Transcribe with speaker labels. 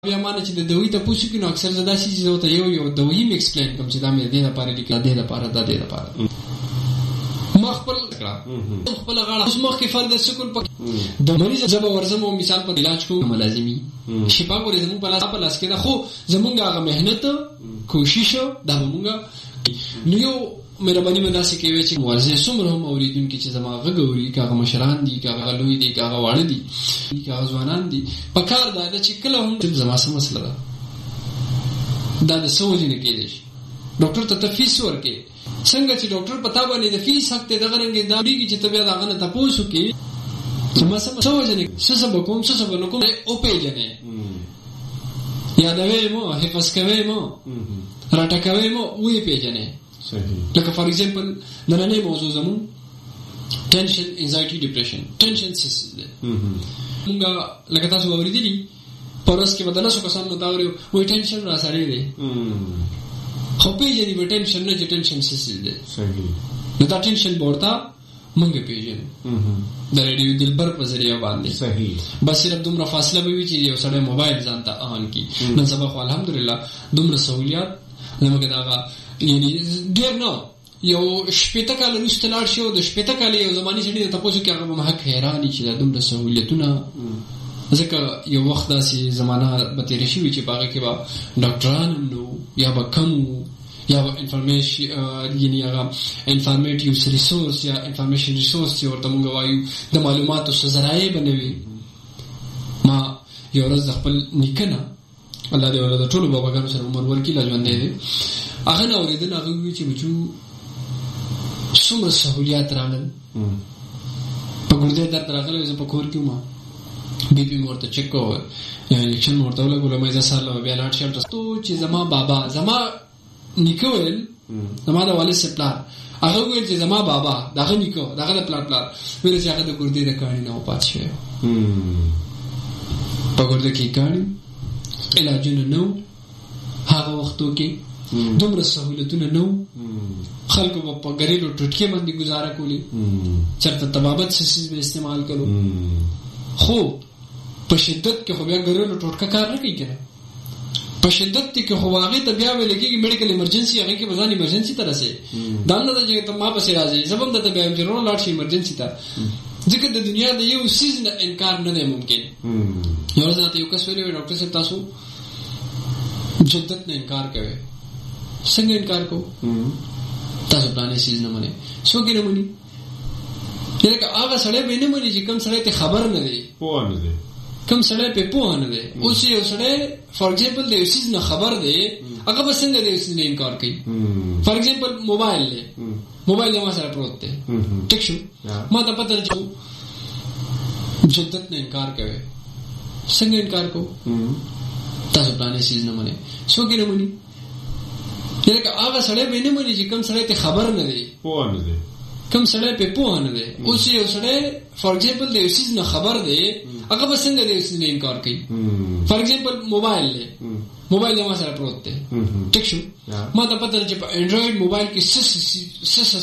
Speaker 1: بیا مانه چې د دوی ته پوښتنه کینو اکثر زدا شي چې ته یو دوی مې ایکسپلین کوم چې دا مې دې لپاره لیکل دې لپاره ما خپل غاړه اوس مخکې فرد سکول په د مریض جبه ورزم او مثال په علاج کوم لازمي شفا ګورې زموږ په لاس کې دا خو زمونږ هغه مهنت کوشش دا مونږ نو یو مهرباني مې داسې کوي چې موازی څومره هم اوریدونکو چې زما غوړي کاغه مشران دي کاغه لوی دي کاغه واړه دي کاغه ځوانان دي په کار دا چې کله هم زما سم مسله ده دا د سوجي نه کېږي ډاکټر ته فیس ورکې څنګه چې ډاکټر پتا باندې د فیس حق ته دغه رنګ دا دیږي چې ته بیا دا غنه تاسو کې زما سم سوجي نه سبب کوم او پیجنې یا دا وېمو حفظ کوي مو راټه کوي مو وې پیجنې لکه فار ایگزامپل نننې موضوع زمون ټینشن انزایټي ډیپریشن ټینشن سیس ده موږ لکه تاسو اوریدلی پرس کې بدل شو کسان نو دا وې ټینشن را سره دی خو پیژنې و ټینشن نه ټینشن سیس ده نو دا ټینشن ورته موږ پیژنې د ریډیو دلبر په ذریعہ باندې صحیح بس صرف دومره فاصله به وي چې یو سړی موبایل ځانته آن کی نن سبا خو الحمدلله دومره سہولیات زموږ دا یعنی ډیر نو یو شپته کال وروسته لاړ شو د شپته کال یو زماني سړي ته تاسو کې هغه مه حیرانی چې د دومره سہولیتونه ځکه یو وخت داسې زمانہ به تیر شي چې باغ کې با ډاکټران نو یا به کم یا انفارمیشن یعنی هغه انفارمیټیو ریسورس یا انفارمیشن ریسورس چې ورته موږ وایو د معلوماتو ذرایع بنوي ما یو ورځ خپل نکنه الله دې ولدا ټول باباګانو سره عمر ورکی لاجوان دی هغه نو ورېدل هغه وی چې بچو څومره سہولیات راغل په ګردې درد راغلی زه په کور کې ما بي پي مورته چک کو یا انجکشن مورته ولګول مې ځا سره بیا لاړ شم ته چې زما بابا زما نیکول زما د والد سپلار هغه ویل چې زما بابا دغه نیکو دغه د پلار ویل چې هغه د ګردې د کاڼي نه پات شو په ګرده کې کاڼي علاجونه نو هغه وختو کې دومره سہولتونه نو خلکو په غریلو ټټکې باندې گزاره کولی چرته تبابت سیس به استعمال کړو خو په شدت کې خو بیا غریلو ټټکا کار نه کوي کنه په شدت کې خو واغې ته بیا ویل کېږي میډیکل ایمرجنسي هغه کې بزان ایمرجنسي تر رسې دا نه چې ته ما پسې راځي زبم ته بیا ضرور لاړ شي ایمرجنسي ته ځکه د دنیا د یو سیز نه انکار نه دی ممکن یو ځل ته یو کس ویل ډاکټر صاحب تاسو جدت نه انکار کوي څنګه انکار کو تاسو پلانې سیز نه منئ سو کې نه منئ یعنی هغه سړی به نه منئ چې کوم سړی ته خبر نه دی
Speaker 2: پوه نه دی
Speaker 1: کوم سړی په پوه نه دی اوس یو سړی فار ایگزامپل د یو سیز نه خبر دی هغه به څنګه د یو سیز نه انکار کوي فار ایگزامپل موبایل دی موبایل ما سره پروت دی ټیک شو ما ته پته چې جدت نه انکار کوي څنګه انکار کو تاسو پلانې سیز نه منئ سو کې نه منئ یعنی هغه سړی به نه مني چې کوم سړی ته خبر نه دی
Speaker 2: پوه نه دی
Speaker 1: کوم سړی په پوه نه دی اوس یو سړی فار ایگزامپل د یو سیز نه خبر دی هغه به څنګه د یو سیز نه انکار کوي فار ایگزامپل موبایل دی موبایل ما سره پروت دی ټیک شو ما ته پته چې په انډراید موبایل کې